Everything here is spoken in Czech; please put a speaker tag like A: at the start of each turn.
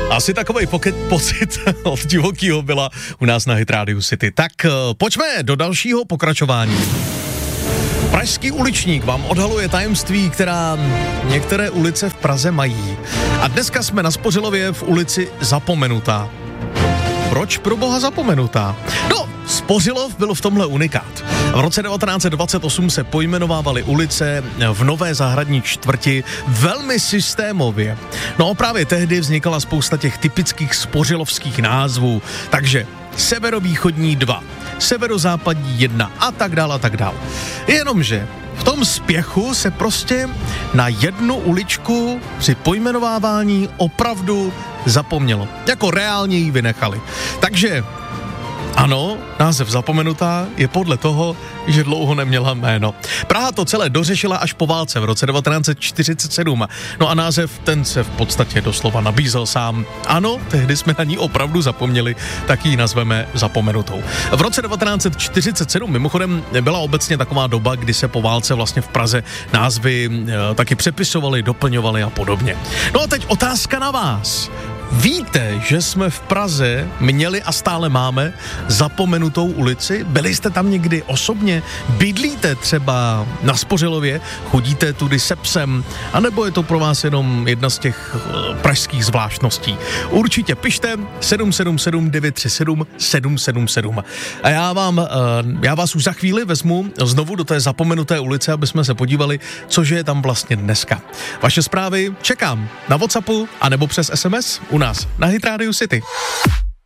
A: Asi takovej pocit od Divokýho byla u nás na Hit Radio City. Tak pojďme do dalšího pokračování. Pražský uličník vám odhaluje tajemství, která některé ulice v Praze mají. A dneska jsme na Spořilově v ulici Zapomenutá. Proč pro boha Zapomenutá? No, Spořilov byl v tomhle unikát. V roce 1928 se pojmenovávaly ulice v Nové zahradní čtvrti velmi systémově. No a právě tehdy vznikala spousta těch typických spořilovských názvů. Takže severovýchodní 2, severozápadní 1 a tak dál a tak dál. Jenomže v tom spěchu se prostě na jednu uličku při pojmenovávání opravdu zapomnělo. Jako reálně ji vynechali. Takže ano, název Zapomenutá je podle toho, že dlouho neměla jméno. Praha to celé dořešila až po válce v roce 1947. No a název ten se v podstatě doslova nabízel sám. Ano, tehdy jsme na ní opravdu zapomněli, tak ji nazveme Zapomenutou. V roce 1947 mimochodem byla obecně taková doba, kdy se po válce vlastně v Praze názvy taky přepisovaly, doplňovaly a podobně. No a teď otázka na vás. Víte, že jsme v Praze měli a stále máme Zapomenutou ulici? Byli jste tam někdy osobně? Bydlíte třeba na Spořilově? Chodíte tudy se psem? A nebo je to pro vás jenom jedna z těch pražských zvláštností? Určitě pište 777 937 777. A já vás už za chvíli vezmu znovu do té Zapomenuté ulice, aby jsme se podívali, cože je tam vlastně dneska. Vaše zprávy čekám na WhatsAppu a nebo přes SMS u nás na Hit Radio City.